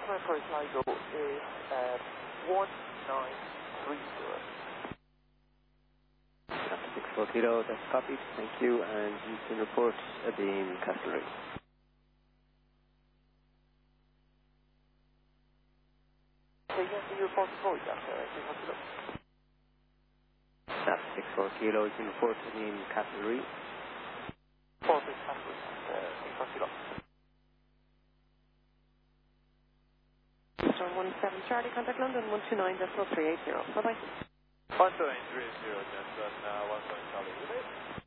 My first Ligo is 1930. That's 64 kilo, that's copied, thank you, and you can report Aberdeen Castlereagh. Okay, yes, you report the code, that's That's 64 kilo, you can report Aberdeen Castlereagh. Portage Castlereagh, Star 17 Charlie, contact London 129.380. Bye-bye. 1930, that's 17 Charlie.